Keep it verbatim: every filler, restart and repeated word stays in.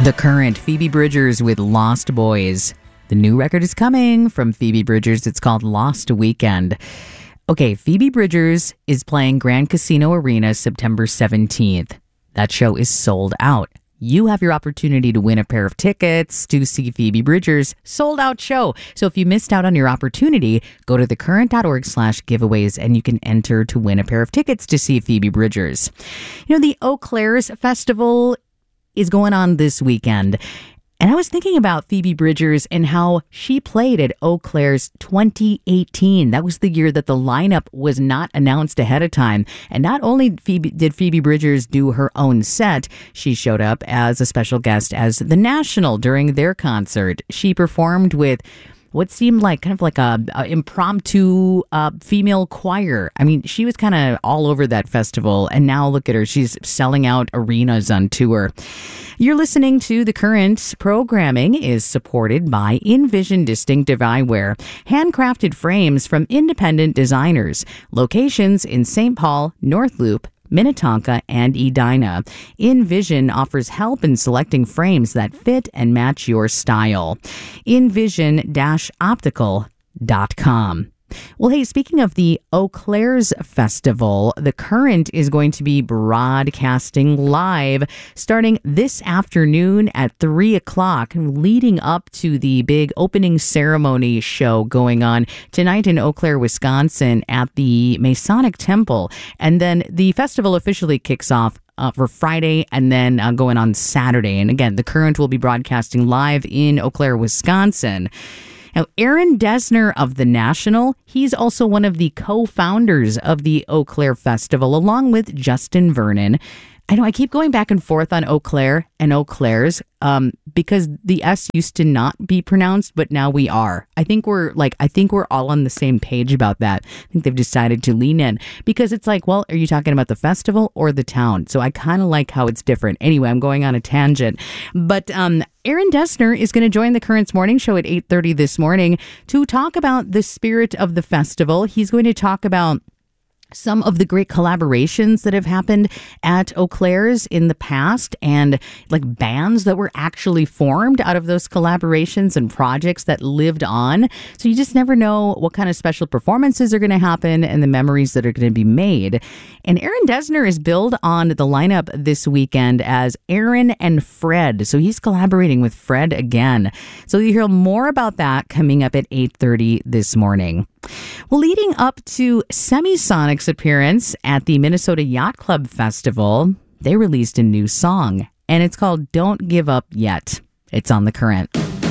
The Current, Phoebe Bridgers with Lost Boys. The new record is coming from Phoebe Bridgers. It's called Lost Weekend. Okay, Phoebe Bridgers is playing Grand Casino Arena September seventeenth. That show is sold out. You have your opportunity to win a pair of tickets to see Phoebe Bridgers' sold-out show. So if you missed out on your opportunity, go to thecurrent.org slash giveaways and you can enter to win a pair of tickets to see Phoebe Bridgers. You know, the Eau Claire's Festival is going on this weekend. And I was thinking about Phoebe Bridgers and how she played at Eau Claire's twenty eighteen. That was the year that the lineup was not announced ahead of time. And not only Phoebe, did Phoebe Bridgers do her own set, she showed up as a special guest as The National during their concert. She performed with what seemed like kind of like a, a impromptu uh, female choir. I mean, she was kind of all over that festival. And now look at her. She's selling out arenas on tour. You're listening to The Current. Programming is supported by Envision Distinctive Eyewear. Handcrafted frames from independent designers. Locations in Saint Paul, North Loop, Minnetonka, and Edina. Envision offers help in selecting frames that fit and match your style. envision dash optical dot com. Well, hey, speaking of the Eau Claire's Festival, The Current is going to be broadcasting live starting this afternoon at three o'clock, leading up to the big opening ceremony show going on tonight in Eau Claire, Wisconsin at the Masonic Temple. And then the festival officially kicks off Uh, for Friday and then uh, going on Saturday. And again, The Current will be broadcasting live in Eau Claire, Wisconsin. Now, Aaron Dessner of The National, he's also one of the co-founders of the Eau Claire Festival, along with Justin Vernon. I know I keep going back and forth on Eau Claire and Eau Claire's um, because the S used to not be pronounced, but now we are. I think we're like, I think we're all on the same page about that. I think they've decided to lean in because it's like, well, are you talking about the festival or the town? So I kind of like how it's different. Anyway, I'm going on a tangent, but um, Aaron Dessner is going to join the Current's morning show at eight thirty this morning to talk about the spirit of the festival. He's going to talk about some of the great collaborations that have happened at Eau Claire's in the past and like bands that were actually formed out of those collaborations and projects that lived on. So you just never know what kind of special performances are going to happen and the memories that are going to be made. And Aaron Dessner is billed on the lineup this weekend as Aaron and Fred. So he's collaborating with Fred again. So you hear more about that coming up at eight thirty this morning. Well, leading up to Semisonic's appearance at the Minnesota Yacht Club Festival, they released a new song, and it's called Don't Give Up Yet. It's on The Current.